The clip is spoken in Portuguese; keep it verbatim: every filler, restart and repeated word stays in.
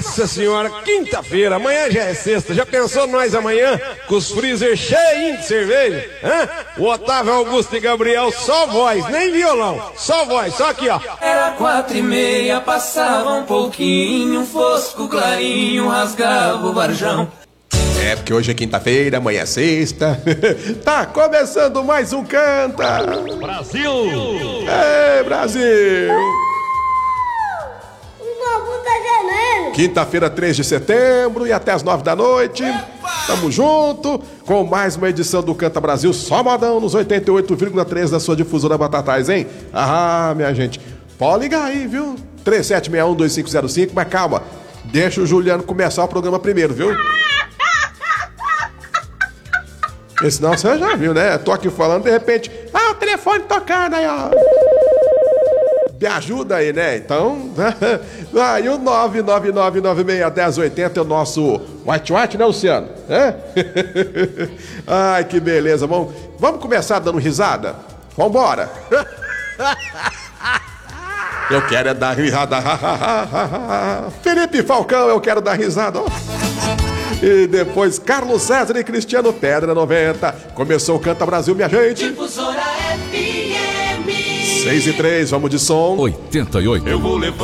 Nossa senhora, quinta-feira, amanhã já é sexta. Já pensou nós amanhã com os freezer cheinhos de cerveja? Hã? O Otávio, Augusto e Gabriel, só voz, nem violão, só voz, só aqui ó. Era quatro e meia, passava um pouquinho, um fosco clarinho, rasgava o varjão. É, porque hoje é quinta-feira, amanhã é sexta. Tá começando mais um Canta Brasil! É, Brasil! Quinta-feira, três de setembro, e até as nove da noite. Tamo junto com mais uma edição do Canta Brasil, só modão nos oitenta e oito vírgula três da sua difusora Batatais, hein? Ah, minha gente, pode ligar aí, viu? três sete seis um dois cinco zero cinco, mas calma, deixa o Juliano começar o programa primeiro, viu? Porque senão você já viu, né? Tô aqui falando, de repente, ah, o telefone tocando aí, ó. Me ajuda aí, né? Então, aí o nove nove nove nove seis um zero oito zero é o nosso white white, né, Luciano? É? Ai, que beleza. Vamos, vamos começar dando risada? Vambora! Eu quero é dar risada. Felipe Falcão, eu quero dar risada. E depois Carlos César e Cristiano Pedra noventa. Começou o Canta Brasil, minha gente. Difusora F M seis e três, vamos de som. oitenta e oito. Eu vou levar